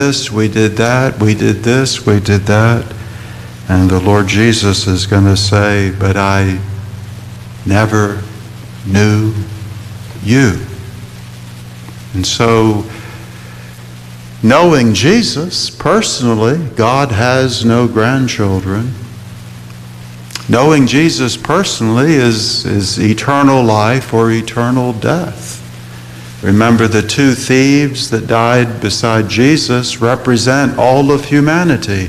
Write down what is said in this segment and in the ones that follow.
this, we did that, we did this, we did that. And the Lord Jesus is going to say, but I never knew you. And so, knowing Jesus personally, God has no grandchildren. Knowing Jesus personally is eternal life or eternal death. Remember, the two thieves that died beside Jesus represent all of humanity.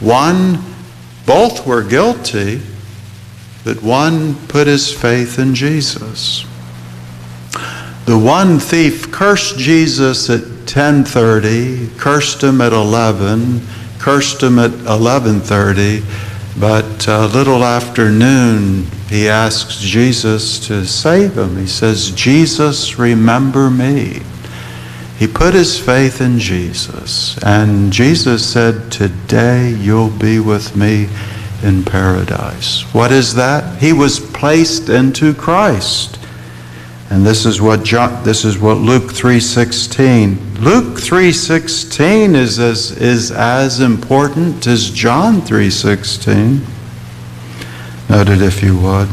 Both were guilty, but one put his faith in Jesus. The one thief cursed Jesus at 10:30, cursed him at 11, cursed him at 11:30, but a little after noon, he asks Jesus to save him. He says, Jesus, remember me. He put his faith in Jesus, and Jesus said, today you'll be with me in paradise. What is that? He was placed into Christ. And this is what Luke 3:16. Luke 3:16 is as important as John 3:16. Note it if you would.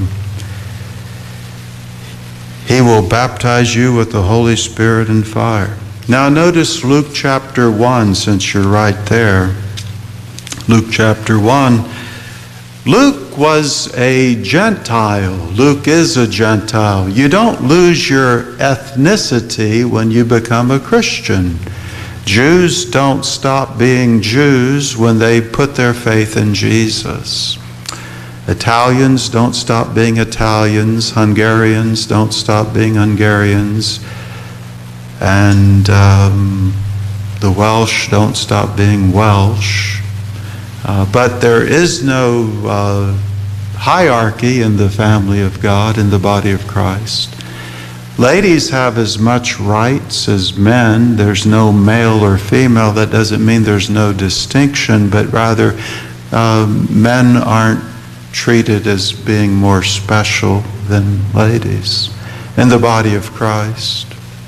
He will baptize you with the Holy Spirit and fire. Now notice Luke chapter 1, since you're right there. Luke chapter 1. Luke was a Gentile. Luke is a Gentile. You don't lose your ethnicity when you become a Christian. Jews don't stop being Jews when they put their faith in Jesus. Italians don't stop being Italians. Hungarians don't stop being Hungarians. And the Welsh don't stop being Welsh. But there is no hierarchy in the family of God, in the body of Christ. Ladies have as much rights as men. There's no male or female. That doesn't mean there's no distinction, but rather men aren't treated as being more special than ladies in the body of Christ.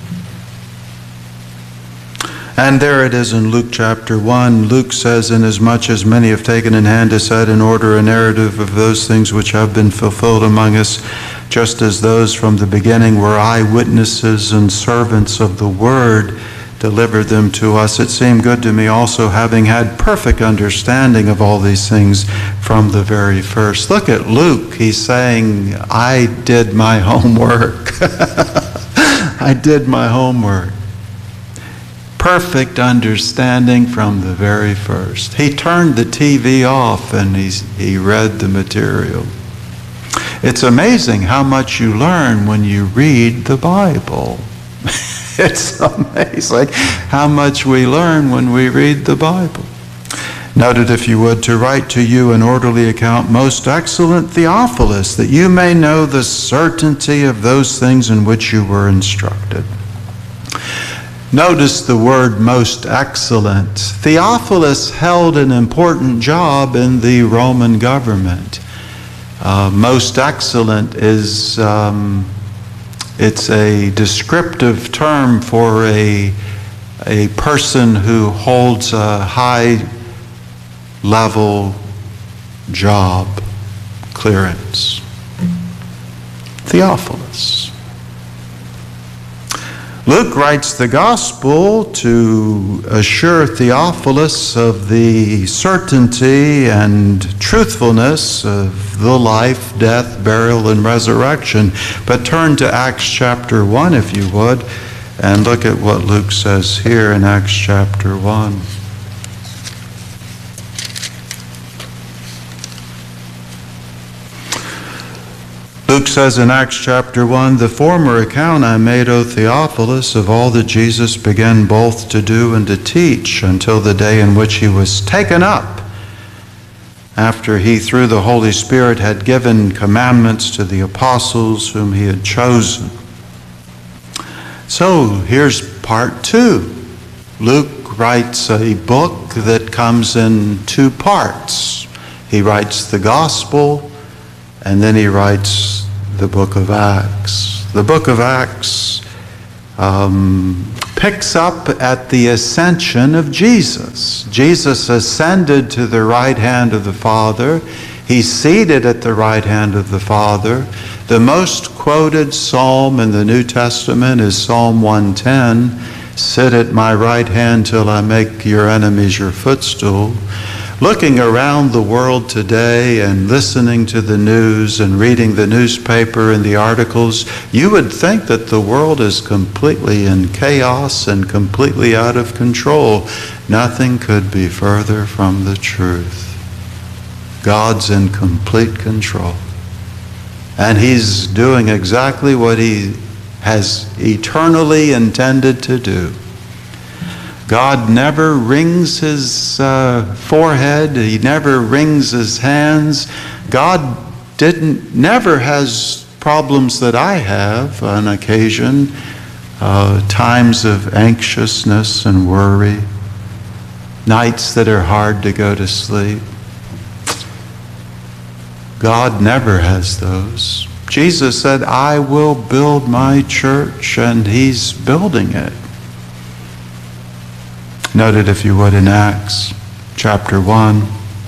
And there it is in Luke chapter 1. Luke says, inasmuch as many have taken in hand to set in order a narrative of those things which have been fulfilled among us, just as those from the beginning were eyewitnesses and servants of the word, delivered them to us. It seemed good to me also, having had perfect understanding of all these things from the very first. Look at Luke. He's saying, I did my homework. I did my homework. Perfect understanding from the very first. He turned the TV off and he read the material. It's amazing how much you learn when you read the Bible. It's amazing how much we learn when we read the Bible. Note it if you would, to write to you an orderly account, most excellent Theophilus, that you may know the certainty of those things in which you were instructed. Notice the word most excellent. Theophilus held an important job in the Roman government. Most excellent is, it's a descriptive term for a person who holds a high level job clearance. Theophilus. Luke writes the gospel to assure Theophilus of the certainty and truthfulness of the life, death, burial, and resurrection. But turn to Acts chapter 1, if you would, and look at what Luke says here in Acts chapter 1. Luke says in Acts chapter 1, the former account I made, O Theophilus, of all that Jesus began both to do and to teach until the day in which he was taken up, after he through the Holy Spirit had given commandments to the apostles whom he had chosen. So here's part 2. Luke writes a book that comes in 2 parts. He writes the gospel, and then he writes the book of Acts. The book of Acts picks up at the ascension of Jesus. Jesus ascended to the right hand of the Father. He's seated at the right hand of the Father. The most quoted psalm in the New Testament is Psalm 110, "Sit at my right hand till I make your enemies your footstool." Looking around the world today and listening to the news and reading the newspaper and the articles, you would think that the world is completely in chaos and completely out of control. Nothing could be further from the truth. God's in complete control. And He's doing exactly what He has eternally intended to do. God never wrings His forehead. He never wrings His hands. God never has problems that I have on occasion, times of anxiousness and worry, nights that are hard to go to sleep. God never has those. Jesus said, "I will build my church," and He's building it. Note it, if you would, in Acts chapter 1.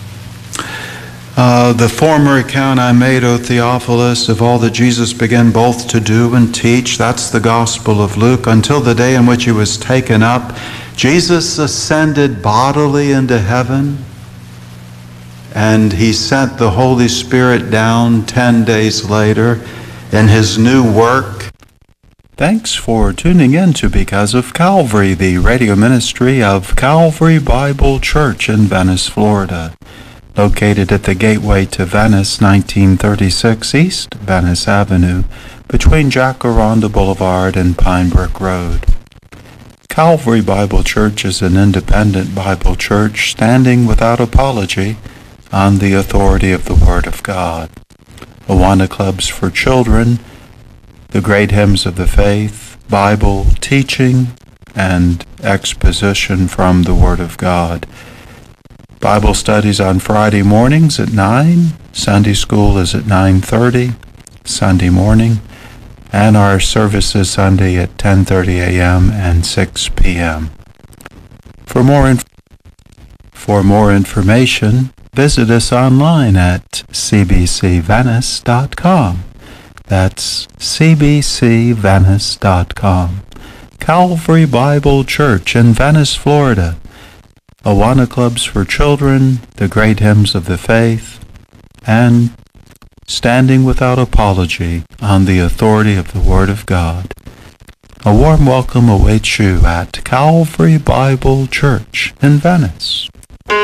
The former account I made, O Theophilus, of all that Jesus began both to do and teach, that's the Gospel of Luke, until the day in which He was taken up. Jesus ascended bodily into heaven, and He sent the Holy Spirit down 10 days later in His new work. Thanks for tuning in to Because of Calvary, the radio ministry of Calvary Bible Church in Venice, Florida. Located at the gateway to Venice, 1936 East Venice Avenue, between Jacaranda Boulevard and Pine Brook Road. Calvary Bible Church is an independent Bible church standing without apology on the authority of the Word of God. Awana Clubs for Children, the Great Hymns of the Faith, Bible teaching, and exposition from the Word of God. Bible studies on Friday mornings at 9. Sunday school is at 9:30 Sunday morning. And our service is Sunday at 10:30 a.m. and 6 p.m. For more information, visit us online at cbcvenice.com. That's cbcvenice.com. Calvary Bible Church in Venice, Florida. Awana Clubs for Children, the Great Hymns of the Faith, and standing without apology on the authority of the Word of God. A warm welcome awaits you at Calvary Bible Church in Venice.